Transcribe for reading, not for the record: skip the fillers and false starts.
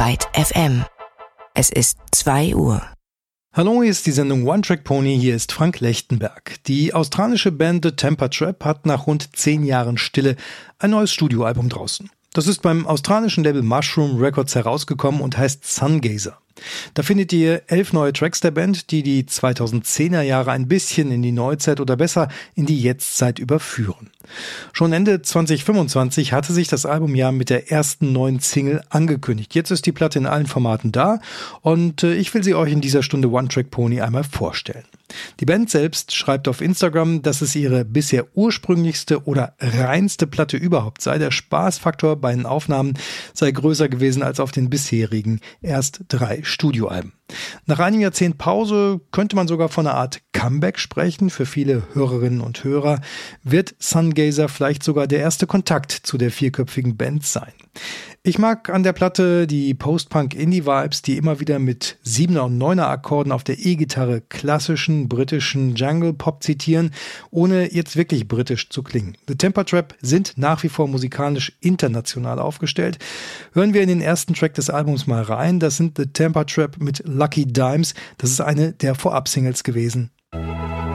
Byte FM. Es ist 2 Uhr. Hallo, hier ist die Sendung One Track Pony, hier ist Frank Lechtenberg. Die australische Band The Temper Trap hat nach rund 10 Jahren Stille ein neues Studioalbum draußen. Das ist beim australischen Label Mushroom Records herausgekommen und heißt Sungazer. Da findet ihr 11 neue Tracks der Band, die die 2010er Jahre ein bisschen in die Neuzeit oder besser in die Jetztzeit überführen. Schon Ende 2025 hatte sich das Album ja mit der ersten neuen Single angekündigt. Jetzt ist die Platte in allen Formaten da und ich will sie euch in dieser Stunde One Track Pony einmal vorstellen. Die Band selbst schreibt auf Instagram, dass es ihre bisher ursprünglichste oder reinste Platte überhaupt sei. Der Spaßfaktor bei den Aufnahmen sei größer gewesen als auf den bisherigen erst 3 Studioalben. Nach einem Jahrzehnt Pause könnte man sogar von einer Art Comeback sprechen. Für viele Hörerinnen und Hörer wird Sungazer vielleicht sogar der erste Kontakt zu der 4-köpfigen Band sein. Ich mag an der Platte die Post-Punk-Indie-Vibes, die immer wieder mit 7er und 9er Akkorden auf der E-Gitarre klassischen britischen Jungle-Pop zitieren, ohne jetzt wirklich britisch zu klingen. The Temper Trap sind nach wie vor musikalisch international aufgestellt. Hören wir in den ersten Track des Albums mal rein. Das sind The Temper Trap mit Lucky Dimes. Das ist eine der Vorab-Singles gewesen.